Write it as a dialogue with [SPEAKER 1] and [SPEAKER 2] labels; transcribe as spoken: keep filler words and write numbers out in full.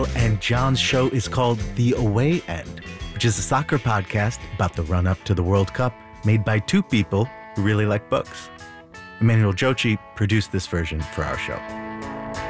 [SPEAKER 1] And John's show is called The Away End, which is a soccer podcast about the run-up to the World Cup made by two people who really like books. Emmanuel Jochi produced this version for our show.